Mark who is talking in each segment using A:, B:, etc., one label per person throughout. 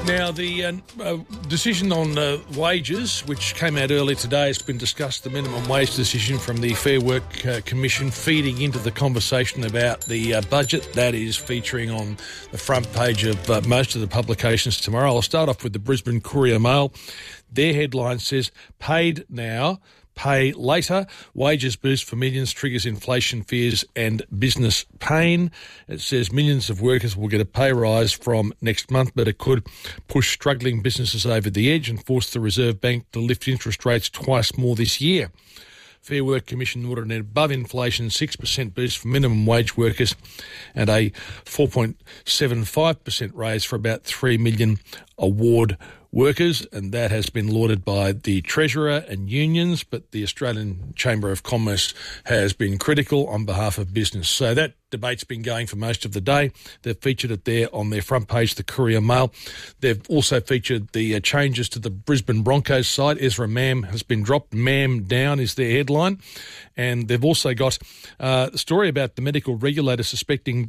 A: Now, the decision on wages, which came out earlier today, has been discussed, the minimum wage decision from the Fair Work Commission, feeding into the conversation about the budget. That is featuring on the front page of most of the publications tomorrow. I'll start off with the Brisbane Courier Mail. Their headline says, "Paid now, pay later. Wages boost for millions triggers inflation fears and business pain." It says millions of workers will get a pay rise from next month, but it could push struggling businesses over the edge and force the Reserve Bank to lift interest rates twice more this year. Fair Work Commission ordered an above-inflation 6% boost for minimum wage workers and a 4.75% raise for about 3 million award workers, and that has been lauded by the Treasurer and unions, but the Australian Chamber of Commerce has been critical on behalf of business. So that debate's been going for most of the day. They've featured it there on their front page, the Courier Mail. They've also featured the changes to the Brisbane Broncos side. Ezra Mam has been dropped. Mam down is their headline. And they've also got a story about the medical regulator suspending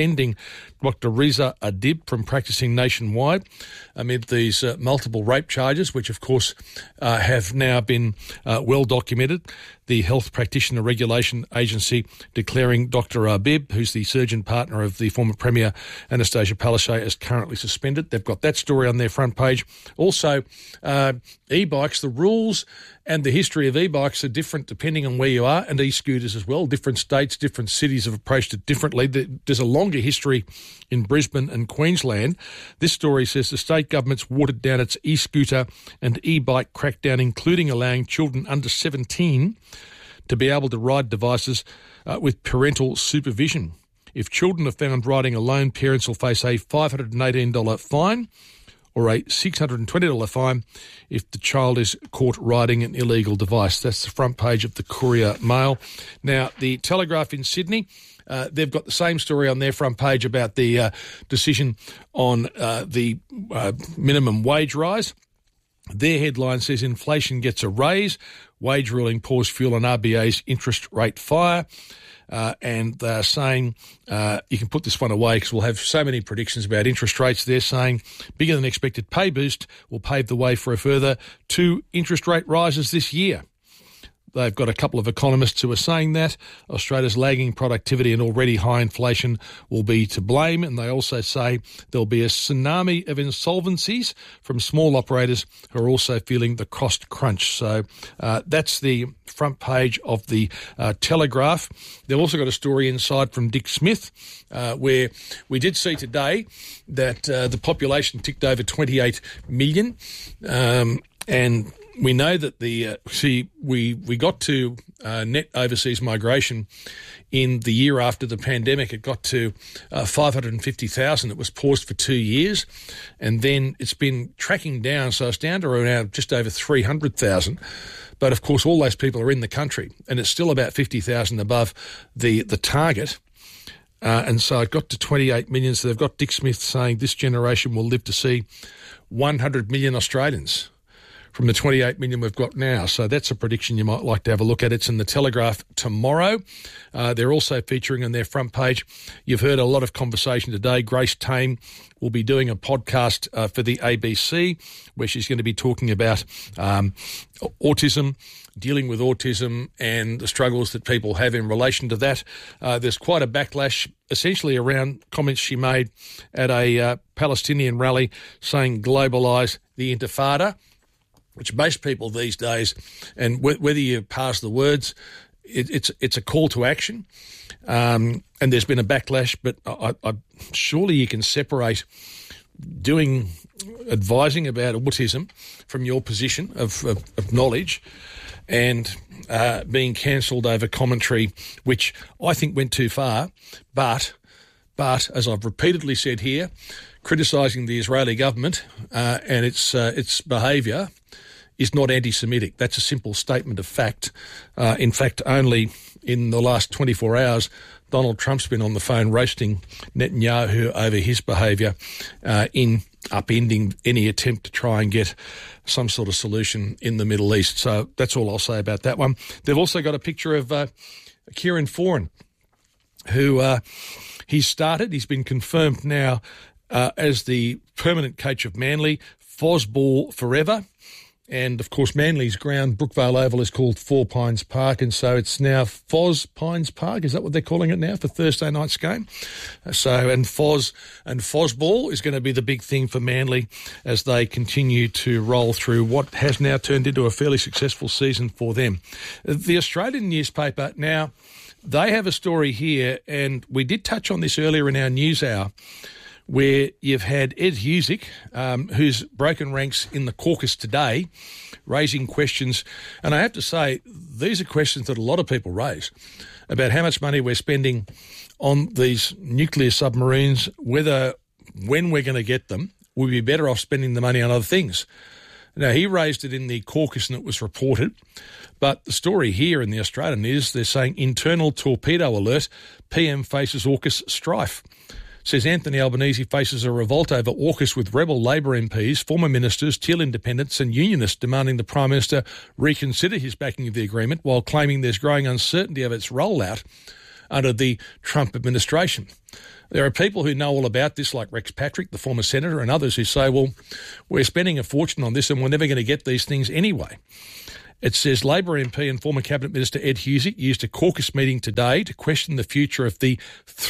A: Dr. Riza Adib from practising nationwide amid these multiple rape charges, which of course have now been well documented. The Health Practitioner Regulation Agency declaring Dr. Abib, who's the surgeon partner of the former Premier Anastasia Palaszczuk, is currently suspended. They've got that story on their front page. Also, e-bikes, the rules and the history of e-bikes are different depending on where you are, and e-scooters as well. Different states, different cities have approached it differently. There's a longer history in Brisbane and Queensland. This story says the state government's watered down its e-scooter and e-bike crackdown, including allowing children under 17 to be able to ride devices with parental supervision. If children are found riding alone, parents will face a $518 fine or a $620 fine if the child is caught riding an illegal device. That's the front page of the Courier Mail. Now, the Telegraph in Sydney, they've got the same story on their front page about the decision on the minimum wage rise. Their headline says inflation gets a raise, wage ruling pours fuel on RBA's interest rate fire. And they're saying, you can put this one away because we'll have so many predictions about interest rates. They're saying bigger than expected pay boost will pave the way for a further 2 interest rate rises this year. They've got a couple of economists who are saying that Australia's lagging productivity and already high inflation will be to blame. And they also say there'll be a tsunami of insolvencies from small operators who are also feeling the cost crunch. So that's the front page of the Telegraph. They've also got a story inside from Dick Smith where we did see today that the population ticked over 28 million and we know that we got to net overseas migration in the year after the pandemic. It got to 550,000. It was paused for 2 years, and then it's been tracking down. So it's down to around just over 300,000. But of course, all those people are in the country, and it's still about 50,000 above the target. And so it got to 28 million. So they've got Dick Smith saying this generation will live to see 100 million Australians from the 28 million we've got now. So that's a prediction you might like to have a look at. It's in the Telegraph tomorrow. They're also featuring on their front page. You've heard a lot of conversation today. Grace Tame will be doing a podcast for the ABC where she's going to be talking about autism, dealing with autism and the struggles that people have in relation to that. There's quite a backlash essentially around comments she made at a Palestinian rally saying globalise the intifada, which most people these days, and whether you pass the words, it's a call to action. And there's been a backlash, but I surely you can separate advising about autism from your position of knowledge and being cancelled over commentary, which I think went too far. But as I've repeatedly said here, criticising the Israeli government and its behaviour is not anti-Semitic. That's a simple statement of fact. In fact, only in the last 24 hours, Donald Trump's been on the phone roasting Netanyahu over his behaviour in upending any attempt to try and get some sort of solution in the Middle East. So that's all I'll say about that one. They've also got a picture of Kieran Foran, who he's been confirmed now as the permanent coach of Manly, Fosball forever. And, of course, Manly's ground, Brookvale Oval, is called Four Pines Park, and so it's now Foz Pines Park. Is that what they're calling it now for Thursday night's game? And Fosball is going to be the big thing for Manly as they continue to roll through what has now turned into a fairly successful season for them. The Australian newspaper, now, they have a story here, and we did touch on this earlier in our news hour, where you've had Ed Husic, who's broken ranks in the caucus today, raising questions. And I have to say, these are questions that a lot of people raise about how much money we're spending on these nuclear submarines, when we're going to get them, we'd be better off spending the money on other things. Now, he raised it in the caucus and it was reported, but the story here in the Australian is they're saying internal torpedo alert, PM faces AUKUS strife. Says Anthony Albanese faces a revolt over AUKUS with rebel Labor MPs, former ministers, Teal independents and unionists demanding the Prime Minister reconsider his backing of the agreement while claiming there's growing uncertainty of its rollout under the Trump administration. There are people who know all about this, like Rex Patrick, the former senator, and others who say, well, we're spending a fortune on this and we're never going to get these things anyway. It says Labor MP and former Cabinet Minister Ed Husic used a caucus meeting today to question the future of the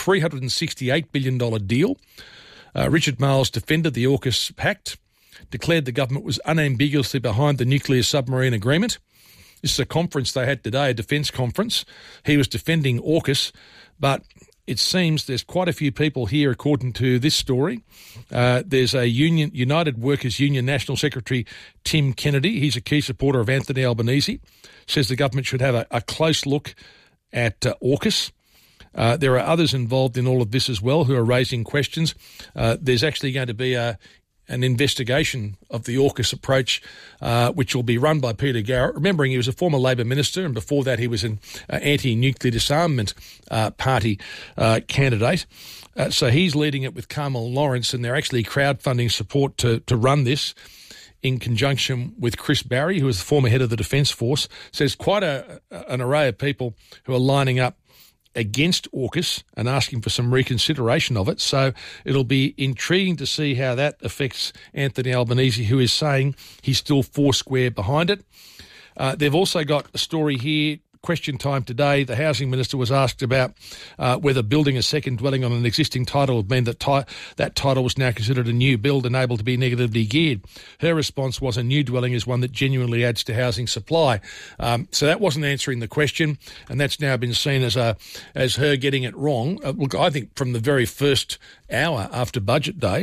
A: $368 billion deal. Richard Marles defended the AUKUS pact, declared the government was unambiguously behind the nuclear submarine agreement. This is a conference they had today, a defence conference. He was defending AUKUS, but it seems there's quite a few people here, according to this story. There's a United Workers Union National Secretary, Tim Kennedy. He's a key supporter of Anthony Albanese. Says the government should have a close look at AUKUS. There are others involved in all of this as well who are raising questions. There's actually going to be an investigation of the AUKUS approach, which will be run by Peter Garrett. Remembering he was a former Labor minister, and before that he was an anti-nuclear disarmament party candidate. So he's leading it with Carmel Lawrence, and they're actually crowdfunding support to run this in conjunction with Chris Barry, who is the former head of the Defence Force. So there's quite an array of people who are lining up against AUKUS and asking for some reconsideration of it. So it'll be intriguing to see how that affects Anthony Albanese, who is saying he's still foursquare behind it. They've also got a story here, question time today. The Housing Minister was asked about whether building a second dwelling on an existing title would mean that that title was now considered a new build and able to be negatively geared. Her response was a new dwelling is one that genuinely adds to housing supply. So that wasn't answering the question, and that's now been seen as her getting it wrong. Look, I think from the very first hour after Budget Day,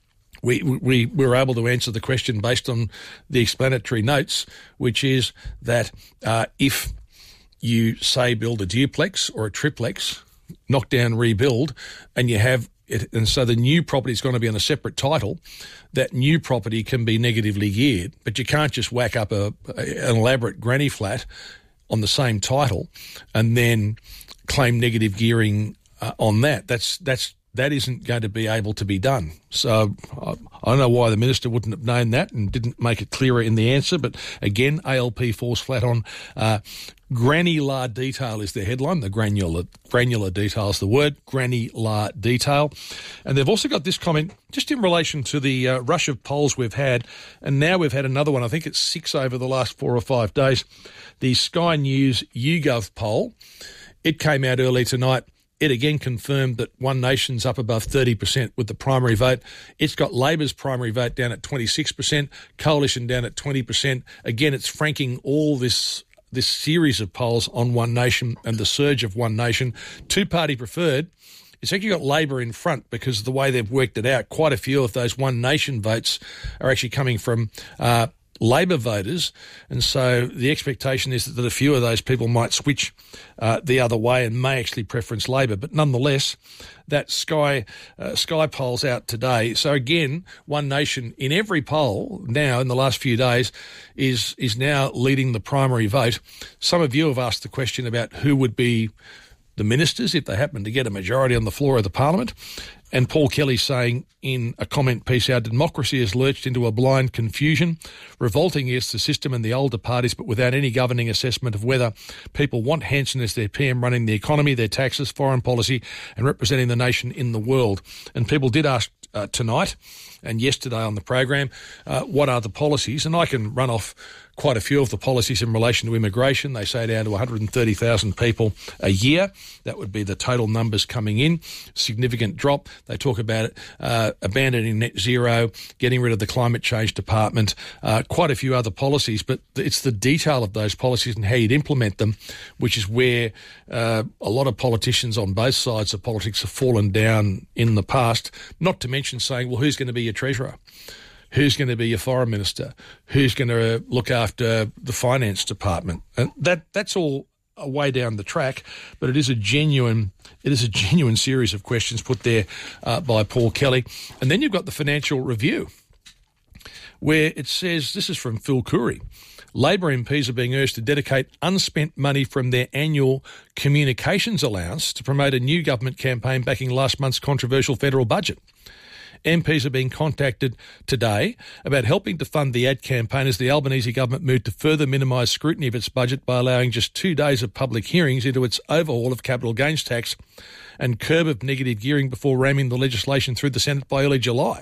A: we were able to answer the question based on the explanatory notes, which is that if you say build a duplex or a triplex, knock down, rebuild, and you have it, and so the new property is going to be on a separate title, that new property can be negatively geared, but you can't just whack up an elaborate granny flat on the same title and then claim negative gearing on that. That isn't going to be able to be done. So I don't know why the minister wouldn't have known that and didn't make it clearer in the answer. But again, ALP falls flat on granular detail is their headline. The granular detail is the word, granular detail. And they've also got this comment just in relation to the rush of polls we've had. And now we've had another one. I think it's 6 over the last 4 or 5 days. The Sky News YouGov poll. It came out early tonight. It again confirmed that One Nation's up above 30% with the primary vote. It's got Labor's primary vote down at 26%, Coalition down at 20%. Again, it's franking all this series of polls on One Nation and the surge of One Nation. Two-party preferred. It's actually got Labor in front because of the way they've worked it out. Quite a few of those One Nation votes are actually coming from Labor voters, and so the expectation is that a few of those people might switch the other way and may actually preference Labor. But nonetheless, that Sky poll's out today. So again, One Nation in every poll now in the last few days is now leading the primary vote. Some of you have asked the question about who would be the ministers if they happen to get a majority on the floor of the parliament. And Paul Kelly saying in a comment piece, our democracy has lurched into a blind confusion, revolting against the system and the older parties, but without any governing assessment of whether people want Hanson as their PM running the economy, their taxes, foreign policy and representing the nation in the world. And people did ask tonight and yesterday on the program, what are the policies? And I can run off quite a few of the policies in relation to immigration. They say down to 130,000 people a year. That would be the total numbers coming in. Significant drop. They talk about it, abandoning net zero, getting rid of the climate change department, quite a few other policies. But it's the detail of those policies and how you'd implement them, which is where a lot of politicians on both sides of politics have fallen down in the past, not to mention saying, well, who's going to be your treasurer? Who's going to be your foreign minister? Who's going to look after the finance department? And that's all a way down the track, but it is a genuine series of questions put there by Paul Kelly. And then you've got the Financial Review, where it says, this is from Phil Coorey, Labor MPs are being urged to dedicate unspent money from their annual communications allowance to promote a new government campaign backing last month's controversial federal budget. MPs are being contacted today about helping to fund the ad campaign as the Albanese government moved to further minimise scrutiny of its budget by allowing just 2 days of public hearings into its overhaul of capital gains tax and curb of negative gearing before ramming the legislation through the Senate by early July.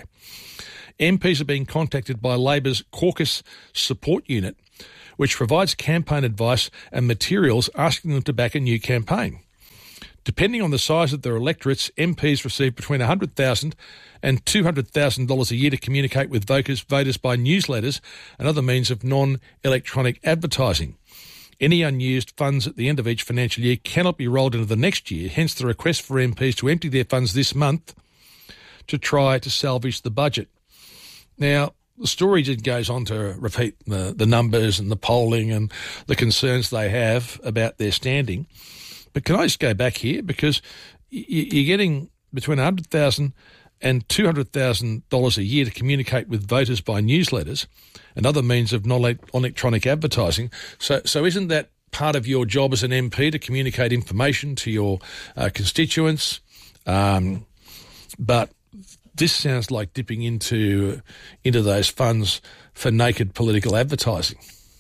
A: MPs are being contacted by Labor's Caucus Support Unit, which provides campaign advice and materials asking them to back a new campaign. Depending on the size of their electorates, MPs receive between $100,000 and $200,000 a year to communicate with voters by newsletters and other means of non-electronic advertising. Any unused funds at the end of each financial year cannot be rolled into the next year, hence the request for MPs to empty their funds this month to try to salvage the budget. Now, the story just goes on to repeat the numbers and the polling and the concerns they have about their standing. But can I just go back here? Because you're getting between $100,000 and $200,000 a year to communicate with voters by newsletters and other means of non-electronic advertising. So isn't that part of your job as an MP to communicate information to your constituents? But this sounds like dipping into those funds for naked political advertising.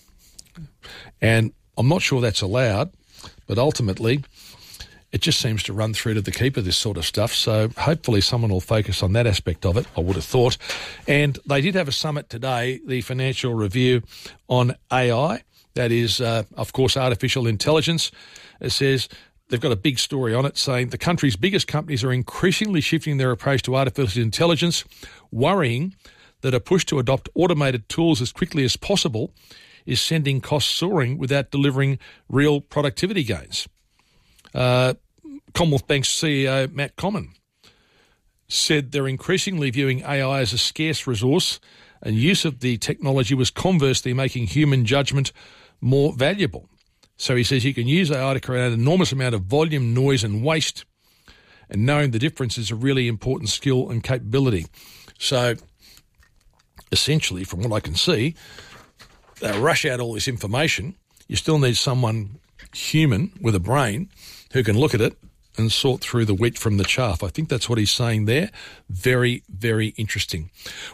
A: And I'm not sure that's allowed, but ultimately it just seems to run through to the keeper, this sort of stuff. So hopefully someone will focus on that aspect of it, I would have thought. And they did have a summit today, the Financial Review, on AI. That is, of course, artificial intelligence. It says they've got a big story on it saying the country's biggest companies are increasingly shifting their approach to artificial intelligence, worrying that a push to adopt automated tools as quickly as possible is sending costs soaring without delivering real productivity gains. Commonwealth Bank's CEO, Matt Comyn, said they're increasingly viewing AI as a scarce resource and use of the technology was conversely making human judgment more valuable. So he says you can use AI to create an enormous amount of volume, noise and waste, and knowing the difference is a really important skill and capability. So essentially, from what I can see, they rush out all this information. You still need someone human with a brain who can look at it and sort through the wheat from the chaff. I think that's what he's saying there. Very, very interesting.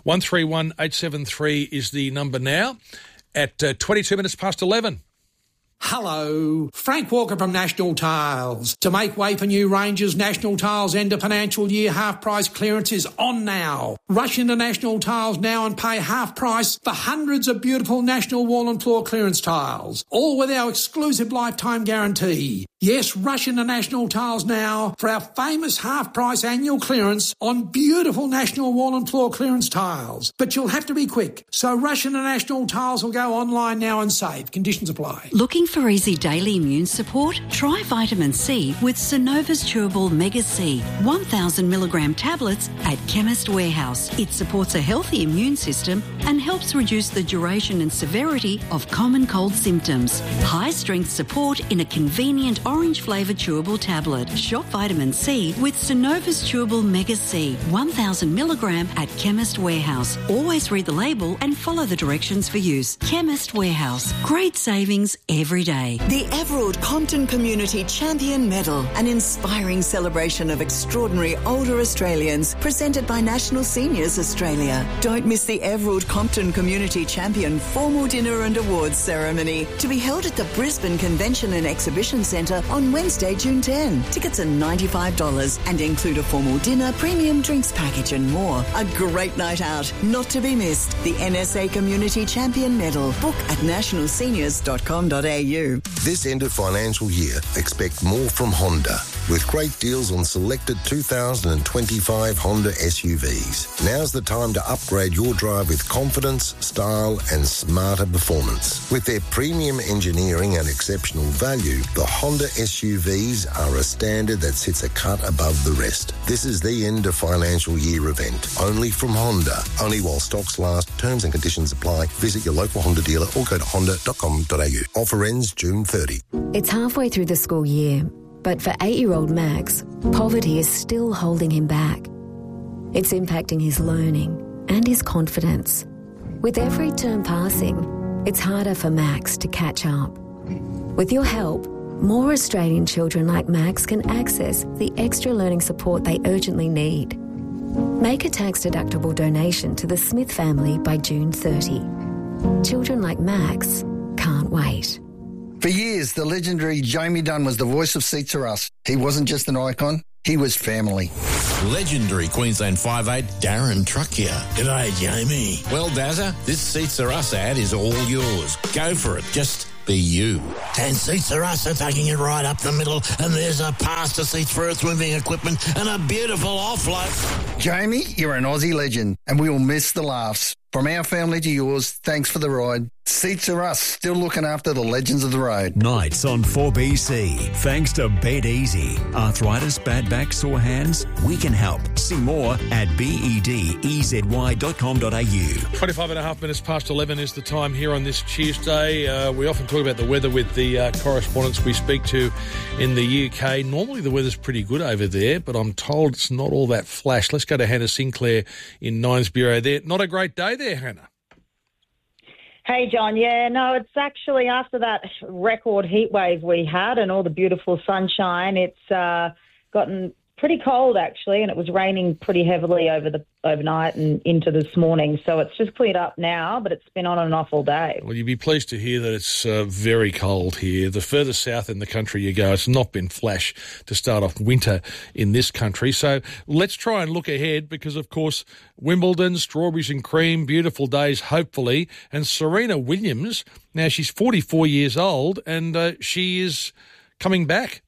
A: 131873 is the number now at 22 minutes past 11.
B: Hello, Frank Walker from National Tiles. To make way for new ranges, National Tiles end of financial year half price clearance is on now. Rush into National Tiles now and pay half price for hundreds of beautiful National wall and floor clearance tiles, all with our exclusive lifetime guarantee. Yes, rush into National Tiles now for our famous half price annual clearance on beautiful National wall and floor clearance tiles. But you'll have to be quick, so rush into National Tiles or go online now and save. Conditions apply.
C: Looking for easy daily immune support? Try vitamin C with Synova's Chewable Mega C 1,000 milligram tablets at Chemist Warehouse. It supports a healthy immune system and helps reduce the duration and severity of common cold symptoms. High strength support in a convenient orange flavoured chewable tablet. Shop vitamin C with Synova's Chewable Mega C, 1000 milligram at Chemist Warehouse. Always read the label and follow the directions for use. Chemist Warehouse. Great savings every day.
D: The Everard Compton Community Champion Medal, an inspiring celebration of extraordinary older Australians, presented by National Seniors Australia. Don't miss the Everard Compton Community Champion formal dinner and awards ceremony, to be held at the Brisbane Convention and Exhibition Centre on Wednesday, June 10. Tickets are $95 and include a formal dinner, premium drinks package and more. A great night out, not to be missed. The NSA Community Champion Medal. Book at nationalseniors.com.au.
E: This end of financial year, expect more from Honda, with great deals on selected 2025 Honda SUVs. Now's the time to upgrade your drive with confidence, style and smarter performance. With their premium engineering and exceptional value, the Honda SUVs are a standard that sits a cut above the rest. This is the end of financial year event, only from Honda. Only while stocks last. Terms and conditions apply. Visit your local Honda dealer or go to honda.com.au. Offer ends June 30.
F: It's halfway through the school year, but for 8-year-old Max, poverty is still holding him back. It's impacting his learning and his confidence. With every term passing, it's harder for Max to catch up. With your help, more Australian children like Max can access the extra learning support they urgently need. Make a tax-deductible donation to the Smith family by June 30. Children like Max can't wait.
G: For years, the legendary Jamie Dunn was the voice of Seats Are Us. He wasn't just an icon, he was family.
H: Legendary Queensland 5'8", Darren Truck here.
I: G'day, Jamie.
H: Well, Dazza, this Seats Are Us ad is all yours. Go for it. Just be you.
I: And Seats Are Us are taking it right up the middle, and there's a pass to seats for earth-moving equipment and a beautiful offload.
G: Jamie, you're an Aussie legend, and we will miss the laughs. From our family to yours, thanks for the ride. Seats Are Us, still looking after the legends of the road.
J: Nights on 4BC. Thanks to Bed Easy. Arthritis, bad back, sore hands? We can help. See more at bedezy.com.au.
A: 25 and a half minutes past 11 is the time here on this Tuesday. We often talk about the weather with the correspondents we speak to in the UK. Normally the weather's pretty good over there, but I'm told it's not all that flash. Let's go to Hannah Sinclair in Nines Bureau there. Not a great day there, Hannah.
K: Hey, John. Yeah, no, it's actually after that record heat wave we had and all the beautiful sunshine, it's gotten pretty cold, actually, and it was raining pretty heavily overnight and into this morning. So it's just cleared up now, but it's been on and off all day.
A: Well, you'd be pleased to hear that it's very cold here. The further south in the country you go, it's not been flash to start off winter in this country. So let's try and look ahead because, of course, Wimbledon, strawberries and cream, beautiful days, hopefully. And Serena Williams, now she's 44 years old and she is coming back.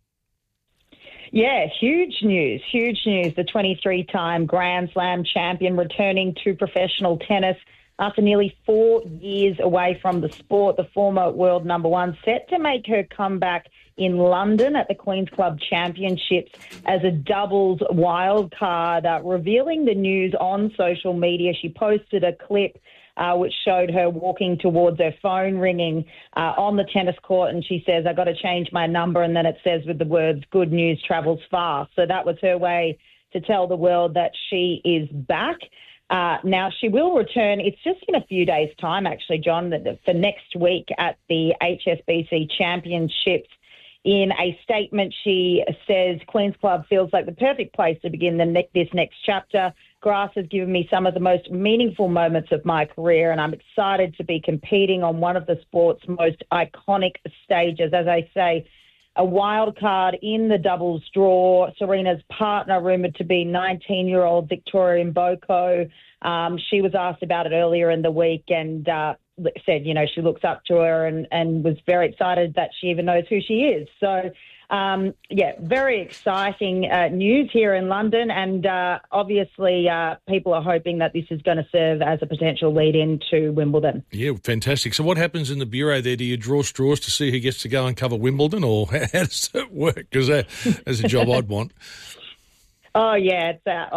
K: Yeah, huge news. The 23-time Grand Slam champion returning to professional tennis after nearly 4 years away from the sport. The former world number one set to make her comeback in London at the Queen's Club Championships as a doubles wild card, revealing the news on social media. She posted a clip which showed her walking towards her phone ringing on the tennis court, and she says, I got to change my number, and then it says with the words, good news travels fast. So that was her way to tell the world that she is back. Now, she will return, it's just in a few days' time, actually, John, for next week at the HSBC Championships. In a statement, she says, Queen's Club feels like the perfect place to begin this next chapter. Grass has given me some of the most meaningful moments of my career, and I'm excited to be competing on one of the sport's most iconic stages. As I say, a wild card in the doubles draw. Serena's partner, rumoured to be 19-year-old Victoria Mboko. She was asked about it earlier in the week and said, she looks up to her and was very excited that she even knows who she is. So, very exciting news here in London. And obviously people are hoping that this is going to serve as a potential lead-in to Wimbledon. Yeah, fantastic. So what happens in the Bureau there? Do you draw straws to see who gets to go and cover Wimbledon, or how does it work? Because that's a job I'd want. Oh, yeah, it's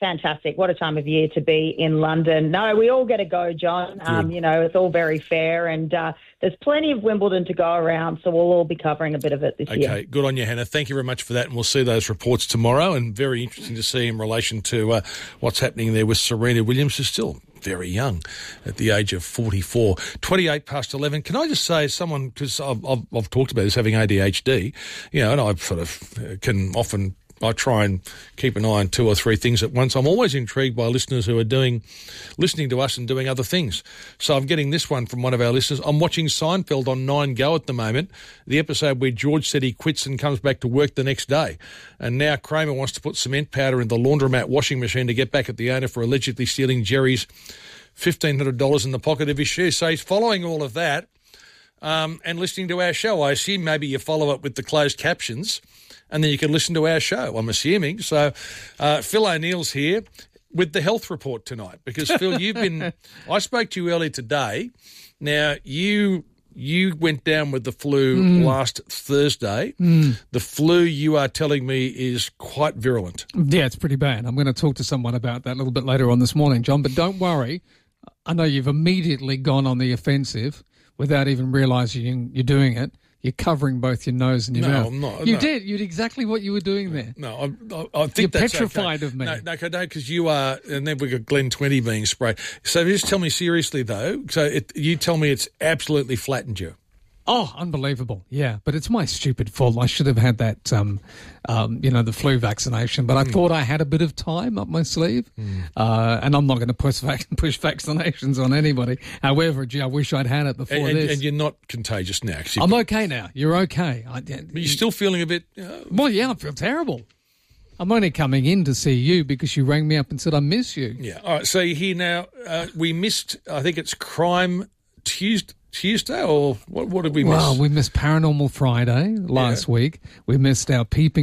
K: fantastic. What a time of year to be in London. No, we all get to go, John. It's all very fair, and there's plenty of Wimbledon to go around, so we'll all be covering a bit of it this year.
A: Okay, good on you, Hannah. Thank you very much for that, and we'll see those reports tomorrow, and very interesting to see in relation to what's happening there with Serena Williams, who's still very young at the age of 44. 28 past 11. Can I just say, someone, because I've talked about this, having ADHD, and I sort of can often... I try and keep an eye on 2 or 3 things at once. I'm always intrigued by listeners who are listening to us and doing other things. So I'm getting this one from one of our listeners. I'm watching Seinfeld on 9 Go at the moment, the episode where George said he quits and comes back to work the next day. And now Kramer wants to put cement powder in the laundromat washing machine to get back at the owner for allegedly stealing Jerry's $1,500 in the pocket of his shoe. So he's following all of that and listening to our show. I assume maybe you follow it with the closed captions, and then you can listen to our show, I'm assuming. So Phil O'Neill's here with the health report tonight because, Phil, I spoke to you earlier today. Now, you went down with the flu last Thursday. The flu, you are telling me, is quite virulent.
L: Yeah, it's pretty bad. I'm going to talk to someone about that a little bit later on this morning, John, but don't worry. I know you've immediately gone on the offensive without even realising you're doing it. You're covering both your nose and your mouth.
A: I'm not.
L: You did. You did exactly what you were doing there.
A: No, I think
L: you're
A: that's
L: petrified
A: okay.
L: of me.
A: No, because you are, and then we've got Glen 20 being sprayed. So just tell me seriously, though. So you tell me it's absolutely flattened you.
L: Oh, unbelievable. Yeah, but it's my stupid fault. I should have had that, the flu vaccination, but I thought I had a bit of time up my sleeve, and I'm not going to push vaccinations on anybody. However, I wish I'd had it before this.
A: And you're not contagious now.
L: I'm okay now. You're okay.
A: But you're still feeling a bit...
L: Well, yeah, I feel terrible. I'm only coming in to see you because you rang me up and said I miss you.
A: Yeah. All right, so you're here now. We missed, I think it's Crime Tuesday, or what did we miss?
L: Well, we missed Paranormal Friday last week. We missed our Peeping